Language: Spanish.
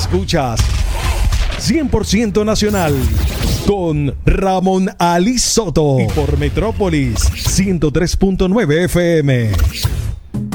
Escuchas 100% Nacional con Ramón Ali Soto y por Metrópolis 103.9 FM.